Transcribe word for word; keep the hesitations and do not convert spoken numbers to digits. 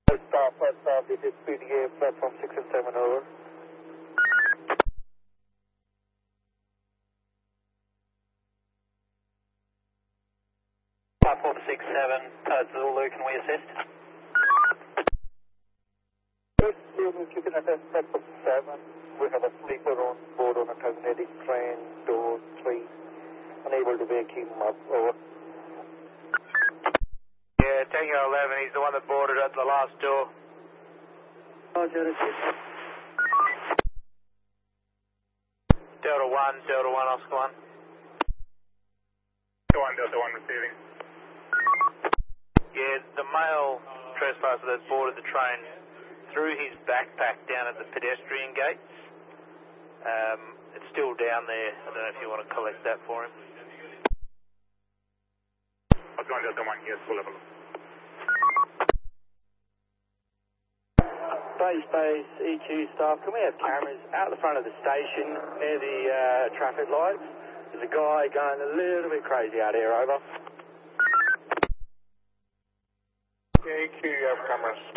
Stop, first stop, this is P D A, platform six and seven, over. Platform six seven, Toad Zulu, can we assist? Yes, you can attend platform seven. We have a sleeper on board on a terminating train, door three. Unable to wake him up, over. Yeah, Tango eleven, he's the one that boarded at the last door. Roger, Delta one, Delta one, Oscar one. Delta one, Delta one receiving. Yeah, the male trespasser that boarded the train threw his backpack down at the pedestrian gates. Um, it's still down there. I don't know if you want to collect that for him. Oscar one, Delta one, yes, full level. Base, base, E Q staff, can we have cameras out the front of the station near the uh, traffic lights? There's a guy going a little bit crazy out here, over. Yeah, E Q, you have cameras.